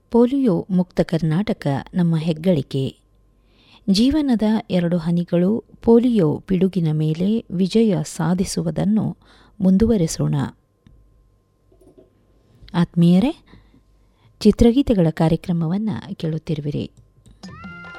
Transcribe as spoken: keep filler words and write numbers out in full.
Polio ಮುಕ್ತ ಕರ್ನಾಟಕ ನಮ್ಮ ಹೆಗ್ಗಳಿಕೆ. ಜೀವನದ ಎರಡು ಹನಿಗಳು ಪೋಲಿಯೋ ಪಿಡುಗಿನ ಮೇಲೆ ವಿಜಯ ಸಾಧಿಸುವುದನ್ನು ಮುಂದುವರೆಸೋಣ. ಆತ್ಮೀಯರೇ, ಚಿತ್ರಗೀತೆಗಳ ಕಾರ್ಯಕ್ರಮವನ್ನು ಕೇಳುತ್ತಿರುವಿರಿ.